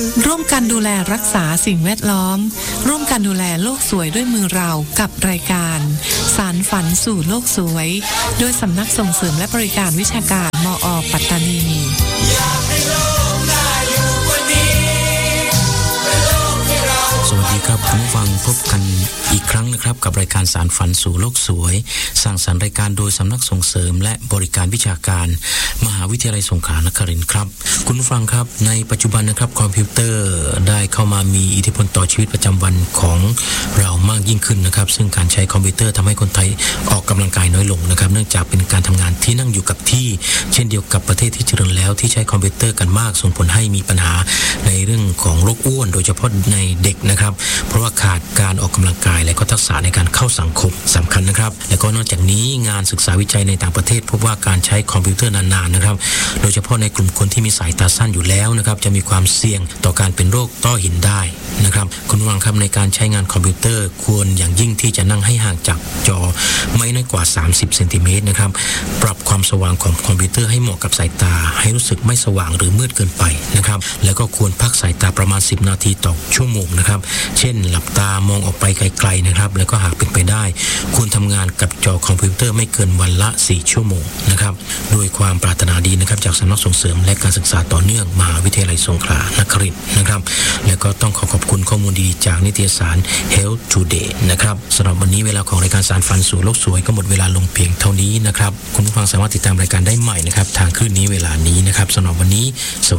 ร่วมกันดูแลรักษาสิ่งแวดล้อมร่วมกันดูแลโลกสวยด้วยมือเรากับรายการสารฝันสู่โลกสวยโดยสำนักส่งเสริมและบริการวิชาการมอ.ปัตตานีสวัสดีครับคุณผู้ฟังพบกันอีกครั้งนะครับกับรายการสารฝันสู่โลกสวยสร้างสรรค์รายการโดยสำนักส่งเสริมและบริการวิชาการมหาวิทยาลัยสงขลานครินทร์ครับคุณผู้ฟังครับในปัจจุบันนะครับคอมพิวเตอร์ได้เข้ามามีอิทธิพลต่อชีวิตประจำวันของเรามากยิ่งขึ้นนะครับซึ่งการใช้คอมพิวเตอร์ทำให้คนไทยออกกำลังกายน้อยลงนะครับเนื่องจากเป็นการทำงานที่นั่งอยู่กับที่เช่นเดียวกับประเทศที่เจริญแล้วที่ใช้คอมพิวเตอร์กันมากส่งผลให้มีปัญหาในเรื่องของโรคอ้วนโดยเฉพาะในเด็กนะครับเพราะว่าขาดการออกกำลังกายและก็ทักษะในการเข้าสังคมสำคัญนะครับและก็นอกจากนี้งานศึกษาวิจัยในต่างประเทศพบว่าการใช้คอมพิวเตอร์นานๆนะครับโดยเฉพาะในกลุ่มคนที่มีสายตาสั้นอยู่แล้วนะครับจะมีความเสี่ยงต่อการเป็นโรคต้อหินได้นะครับคุณผู้ฟังครับในการใช้งานคอมพิวเตอร์ควรอย่างยิ่งที่จะนั่งให้ห่างจากจอไม่น้อยกว่า30เซนติเมตรนะครับปรับความสว่างของคอมพิวเตอร์ให้เหมาะกับสายตาให้รู้สึกไม่สว่างหรือมืดเกินไปนะครับแล้วก็ควรพักสายตาประมาณ10นาทีต่อชั่วโมงนะครับเช่นหลับตามองออกไปไกลๆนะครับแล้วก็หากเป็นไปได้ควรทำงานกับจอคอมพิวเตอร์ไม่เกินวันละ4ชั่วโมงนะครับโดยความปรารถนาดีนะครับจากสำนักส่งเสริมและการศึกษาต่อเนื่องมหาวิทยาลัยสงขลานครินทร์นะครับแล้วก็ต้องขอบคุณข้อมูลดีๆจากนิตยสาร Health Today นะครับสำหรับวันนี้เวลาของรายการสารฝันสู่โลกสวยก็หมดเวลาลงเพียงเท่านี้นะครับคุณผู้ฟังสามารถติดตามรายการได้ใหม่นะครับทางคลื่นนี้เวลานี้นะครับสำหรับวันนี้